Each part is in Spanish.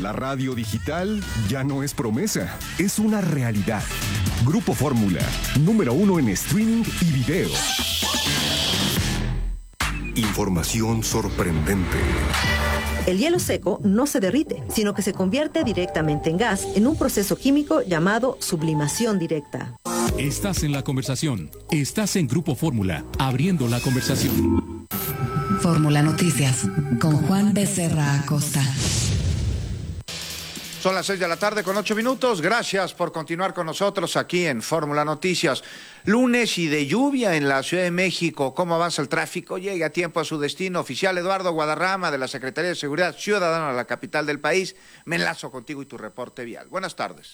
La radio digital ya no es promesa, es una realidad. Grupo Fórmula, número 1 en streaming y video. Información sorprendente. El hielo seco no se derrite, sino que se convierte directamente en gas en un proceso químico llamado sublimación directa. Estás en la conversación. Estás en Grupo Fórmula, abriendo la conversación. Fórmula Noticias, con Juan Becerra Acosta. Son las 6 de la tarde con 8 minutos. Gracias por continuar con nosotros aquí en Fórmula Noticias. Lunes y de lluvia en la Ciudad de México. ¿Cómo avanza el tráfico? Llega a tiempo a su destino. Oficial Eduardo Guadarrama, de la Secretaría de Seguridad Ciudadana de la capital del país. Me enlazo contigo y tu reporte vial. Buenas tardes.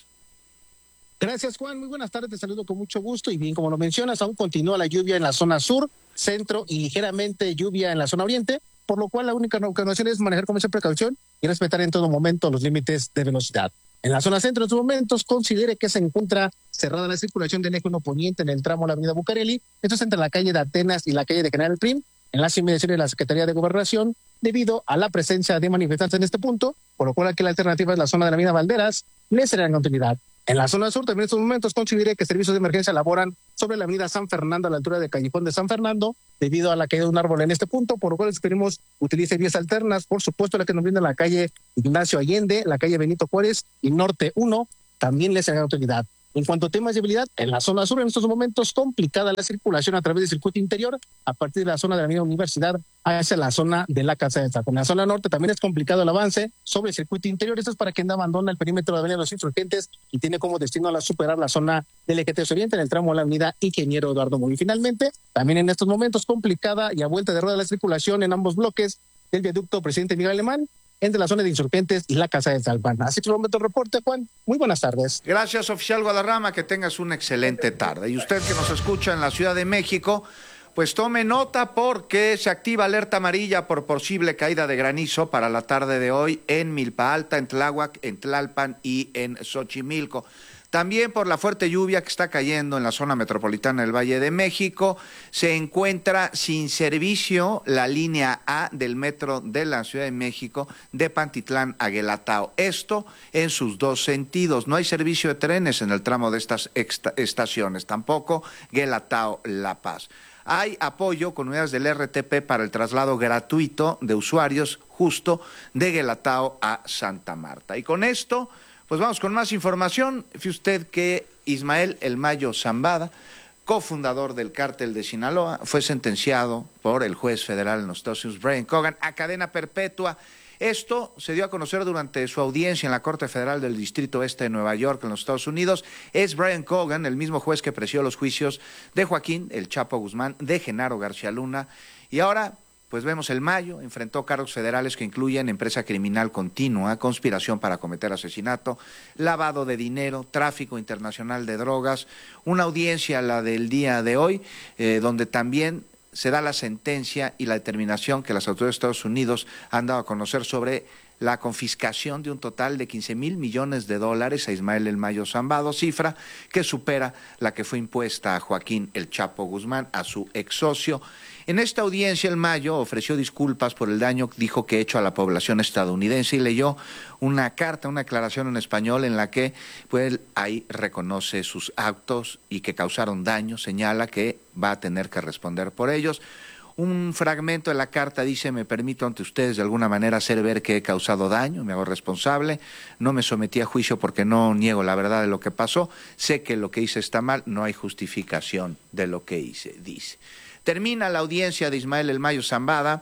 Gracias, Juan. Muy buenas tardes. Te saludo con mucho gusto. Y bien, como lo mencionas, aún continúa la lluvia en la zona sur, centro y ligeramente lluvia en la zona oriente, por lo cual la única recomendación es manejar con mucha precaución y respetar en todo momento los límites de velocidad. En la zona centro, en estos momentos, considere que se encuentra cerrada la circulación del eje 1 poniente en el tramo de la avenida Bucareli. Esto es entre la calle de Atenas y la calle de General Prim, en las inmediaciones de la Secretaría de Gobernación, debido a la presencia de manifestantes en este punto, por lo cual aquí la alternativa es la zona de la avenida Valderas, le serán continuidad. En la zona sur, también en estos momentos, considere que servicios de emergencia laboran sobre la avenida San Fernando a la altura del Callejón de San Fernando, debido a la caída de un árbol en este punto, por lo cual esperemos utilice vías alternas, por supuesto la que nos brinda la calle Ignacio Allende, la calle Benito Juárez y Norte 1, también les será autoridad. En cuanto a temas de vialidad, en la zona sur en estos momentos complicada la circulación a través del circuito interior a partir de la zona de la avenida Universidad hacia la zona de la Casa del Taco. En la zona norte también es complicado el avance sobre el circuito interior. Esto es para quien abandona el perímetro de la avenida Los Insurgentes y tiene como destino a superar la zona del Eje 3 Oriente en el tramo de la avenida Ingeniero Eduardo Moy. Y finalmente, también en estos momentos complicada y a vuelta de rueda la circulación en ambos bloques del viaducto Presidente Miguel Alemán, entre la zona de Insurgentes y la Casa de Talpan. Así que un momento el reporte, Juan. Muy buenas tardes. Gracias, oficial Guadarrama, que tengas una excelente tarde. Y usted que nos escucha en la Ciudad de México, pues tome nota porque se activa alerta amarilla por posible caída de granizo para la tarde de hoy en Milpa Alta, en Tláhuac, en Tlalpan y en Xochimilco. También por la fuerte lluvia que está cayendo en la zona metropolitana del Valle de México, se encuentra sin servicio la línea A del metro de la Ciudad de México de Pantitlán a Guelatao. Esto en sus dos sentidos. No hay servicio de trenes en el tramo de estas estaciones, tampoco Guelatao-La Paz. Hay apoyo con unidades del RTP para el traslado gratuito de usuarios justo de Guelatao a Santa Marta. Y con esto, pues vamos con más información. Fíjese usted que Ismael El Mayo Zambada, cofundador del cártel de Sinaloa, fue sentenciado por el juez federal en los Estados Unidos, Brian Cogan, a cadena perpetua. Esto se dio a conocer durante su audiencia en la Corte Federal del Distrito Este de Nueva York, en los Estados Unidos. Es Brian Cogan, el mismo juez que presidió los juicios de Joaquín El Chapo Guzmán, de Genaro García Luna, y ahora pues vemos El Mayo enfrentó cargos federales que incluyen empresa criminal continua, conspiración para cometer asesinato, lavado de dinero, tráfico internacional de drogas. Una audiencia, la del día de hoy, donde también se da la sentencia y la determinación que las autoridades de Estados Unidos han dado a conocer sobre la confiscación de un total de 15,000 millones de dólares a Ismael El Mayo Zambada, cifra que supera la que fue impuesta a Joaquín El Chapo Guzmán, a su ex socio. En esta audiencia, El Mayo ofreció disculpas por el daño, dijo que hecho a la población estadounidense, y leyó una carta, una declaración en español en la que pues ahí reconoce sus actos y que causaron daño, señala que va a tener que responder por ellos. Un fragmento de la carta dice: me permito ante ustedes de alguna manera hacer ver que he causado daño, me hago responsable, no me sometí a juicio porque no niego la verdad de lo que pasó, sé que lo que hice está mal, no hay justificación de lo que hice, dice. Termina la audiencia de Ismael El Mayo Zambada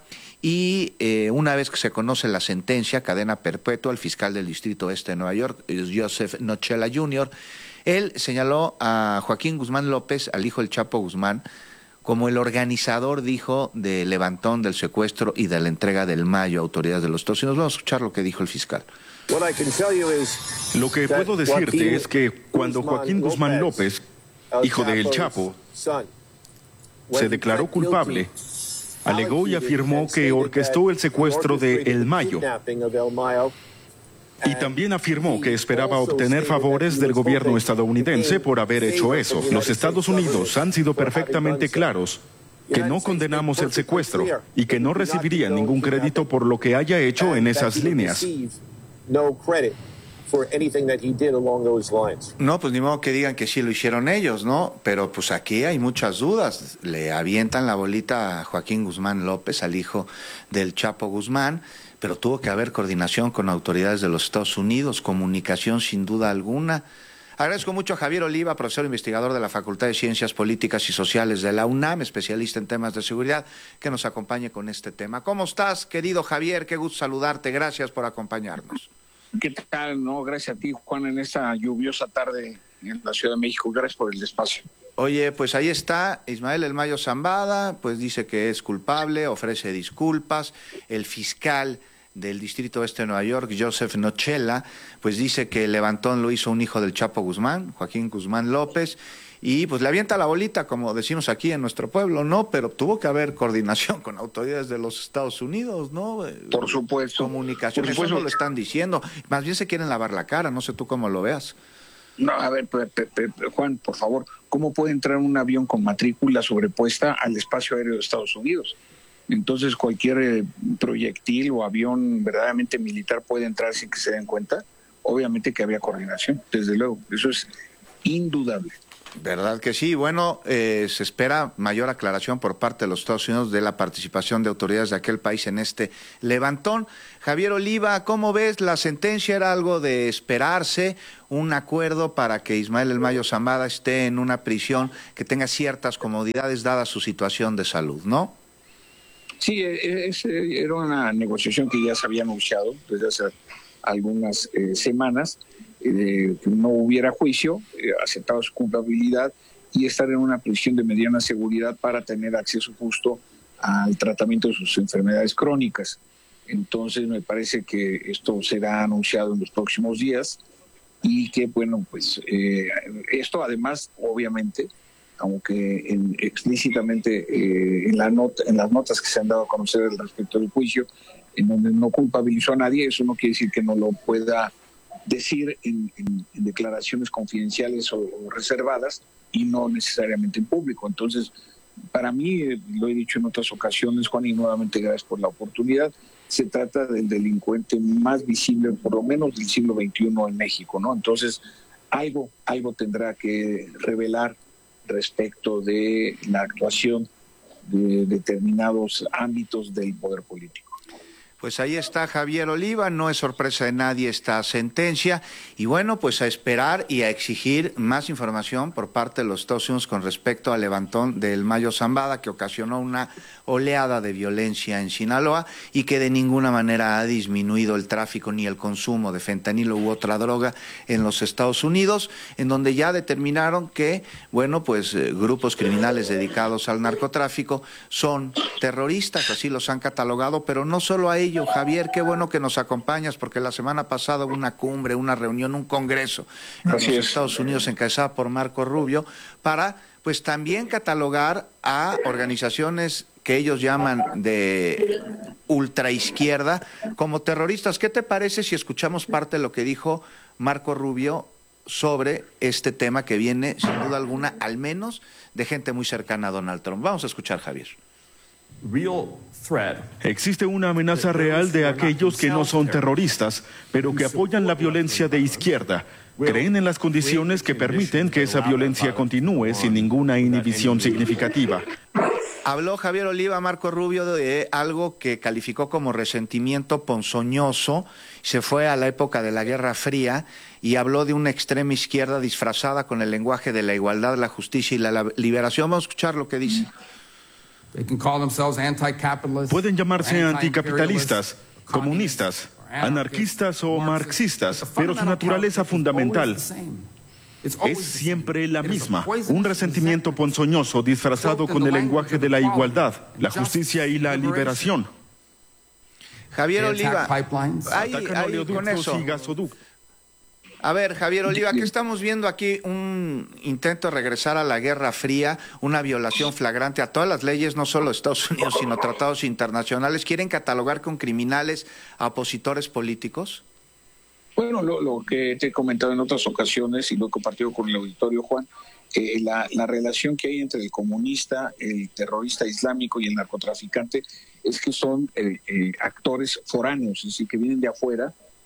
y una vez que se conoce la sentencia, cadena perpetua, el fiscal del Distrito Este de Nueva York, Joseph Nochela Jr., él señaló a Joaquín Guzmán López, al hijo del Chapo Guzmán, como el organizador, dijo, del levantón, del secuestro y de la entrega del Mayo a autoridades de los Estados Unidos. Vamos a escuchar lo que dijo el fiscal. Lo que puedo decirte es que cuando Joaquín Guzmán López, hijo de El Chapo, se declaró culpable, alegó y afirmó que orquestó el secuestro de El Mayo. Y también afirmó que esperaba obtener favores del gobierno estadounidense por haber hecho eso. Los Estados Unidos han sido perfectamente claros que no condenamos el secuestro y que no recibirían ningún crédito por lo que haya hecho en esas líneas. no credit for anything that he did along those lines. No, pues ni modo que digan que sí lo hicieron ellos, ¿no? Pero pues aquí hay muchas dudas. Le avientan la bolita a Joaquín Guzmán López, al hijo del Chapo Guzmán, pero tuvo que haber coordinación con autoridades de los Estados Unidos, comunicación sin duda alguna. Agradezco mucho a Javier Oliva, profesor investigador de la Facultad de Ciencias Políticas y Sociales de la UNAM, especialista en temas de seguridad, que nos acompañe con este tema. ¿Cómo estás, querido Javier? Qué gusto saludarte. Gracias por acompañarnos. ¿Qué tal? No, gracias a ti, Juan, en esta lluviosa tarde en la Ciudad de México. Gracias por el espacio. Oye, pues ahí está Ismael El Mayo Zambada, pues dice que es culpable, ofrece disculpas. El fiscal del Distrito Oeste de Nueva York, Joseph Nochella, pues dice que el levantón lo hizo un hijo del Chapo Guzmán, Joaquín Guzmán López, y pues le avienta la bolita, como decimos aquí en nuestro pueblo, ¿no? Pero tuvo que haber coordinación con autoridades de los Estados Unidos, ¿no? Por supuesto. Comunicación, por supuesto. Eso no lo están diciendo. Más bien se quieren lavar la cara, no sé tú cómo lo veas. No, a ver, Juan, por favor, ¿cómo puede entrar un avión con matrícula sobrepuesta al espacio aéreo de Estados Unidos? Entonces cualquier proyectil o avión verdaderamente militar puede entrar sin que se den cuenta. Obviamente que había coordinación, desde luego, eso es indudable. ¿Verdad que sí? Bueno, se espera mayor aclaración por parte de los Estados Unidos de la participación de autoridades de aquel país en este levantón. Javier Oliva, ¿cómo ves? La sentencia era algo de esperarse, un acuerdo para que Ismael El Mayo Zambada esté en una prisión que tenga ciertas comodidades dada su situación de salud, ¿no? Sí, era una negociación que ya se había anunciado desde hace algunas semanas, que no hubiera juicio, aceptaba su culpabilidad y estar en una prisión de mediana seguridad para tener acceso justo al tratamiento de sus enfermedades crónicas. Entonces me parece que esto será anunciado en los próximos días y que, bueno, pues esto además, obviamente, aunque explícitamente en las notas que se han dado a conocer al respecto del juicio, en donde no culpabilizó a nadie, eso no quiere decir que no lo pueda decir en declaraciones confidenciales o reservadas y no necesariamente en público. Entonces, para mí, lo he dicho en otras ocasiones, Juan, y nuevamente gracias por la oportunidad, se trata del delincuente más visible, por lo menos del siglo XXI en México, ¿no? Entonces, algo tendrá que revelar respecto de la actuación de determinados ámbitos del poder político. Pues ahí está Javier Oliva, no es sorpresa de nadie esta sentencia y bueno, pues a esperar y a exigir más información por parte de los Estados Unidos con respecto al levantón del Mayo Zambada que ocasionó una oleada de violencia en Sinaloa y que de ninguna manera ha disminuido el tráfico ni el consumo de fentanilo u otra droga en los Estados Unidos, en donde ya determinaron que, bueno, pues grupos criminales dedicados al narcotráfico son terroristas, así los han catalogado, pero no solo a ellos. Javier, qué bueno que nos acompañas, porque la semana pasada hubo una cumbre, una reunión, un congreso en los Estados Unidos encabezada por Marco Rubio para, pues también catalogar a organizaciones que ellos llaman de ultraizquierda como terroristas. ¿Qué te parece si escuchamos parte de lo que dijo Marco Rubio sobre este tema que viene, sin duda alguna, al menos de gente muy cercana a Donald Trump? Vamos a escuchar, Javier. Existe una amenaza real de aquellos que no son terroristas, pero que apoyan la violencia de izquierda. Creen en las condiciones que permiten que esa violencia continúe sin ninguna inhibición significativa. Habló Javier Oliva, Marco Rubio, de algo que calificó como resentimiento ponzoñoso. Se fue a la época de la Guerra Fría y habló de una extrema izquierda disfrazada con el lenguaje de la igualdad, la justicia y la liberación. Vamos a escuchar lo que dice. Pueden llamarse anticapitalistas, comunistas, anarquistas o marxistas, pero su naturaleza fundamental es siempre la misma, un resentimiento ponzoñoso disfrazado con el lenguaje de la igualdad, la justicia y la liberación. Javier Oliva, con eso. A ver, Javier Oliva, que estamos viendo aquí un intento de regresar a la Guerra Fría, una violación flagrante a todas las leyes, no solo de Estados Unidos, sino tratados internacionales. ¿Quieren catalogar con criminales a opositores políticos? Bueno, lo que te he comentado en otras ocasiones y lo he compartido con el auditorio, Juan, la relación que hay entre el comunista, el terrorista islámico y el narcotraficante es que son actores foráneos, es decir, que vienen de afuera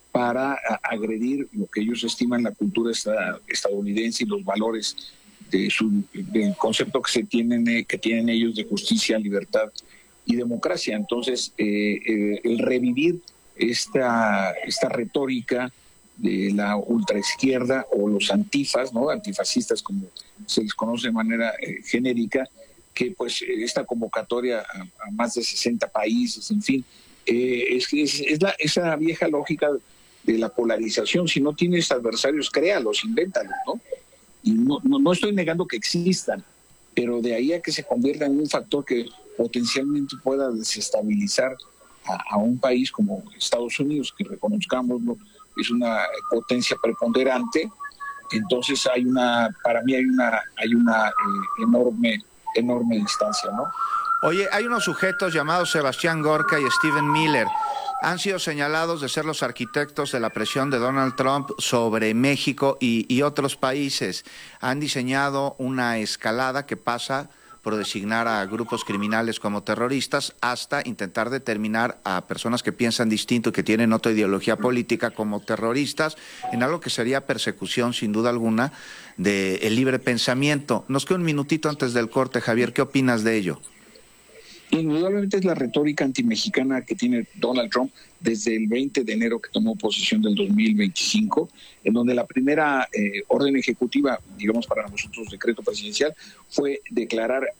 para agredir lo que ellos estiman la cultura estadounidense y los valores del concepto que tienen ellos de justicia, libertad y democracia. Entonces, el revivir esta retórica de la ultraizquierda o los antifas, ¿no? Antifascistas, como se les conoce de manera genérica, que pues esta convocatoria a más de 60 países, en fin, esa vieja lógica de la polarización. Si no tienes adversarios, créalos, invéntalos, ¿no? Y no estoy negando que existan, pero de ahí a que se convierta en un factor que potencialmente pueda desestabilizar a un país como Estados Unidos, que reconozcámoslo, es una potencia preponderante. Entonces para mí hay una enorme distancia, ¿no? Oye, hay unos sujetos llamados Sebastián Gorka y Steven Miller. Han sido señalados de ser los arquitectos de la presión de Donald Trump sobre México y otros países. Han diseñado una escalada que pasa por designar a grupos criminales como terroristas hasta intentar determinar a personas que piensan distinto y que tienen otra ideología política como terroristas, en algo que sería persecución, sin duda alguna, del libre pensamiento. Nos queda un minutito antes del corte, Javier, ¿qué opinas de ello? Indudablemente es la retórica antimexicana que tiene Donald Trump desde el 20 de enero que tomó posesión del 2025, en donde la primera orden ejecutiva, digamos para nosotros decreto presidencial, fue declarar